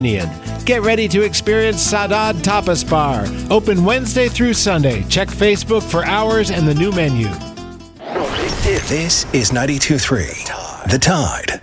Get ready to experience Sadad Tapas Bar. Open Wednesday through Sunday. Check Facebook for hours and the new menu. This is 92.3 The Tide.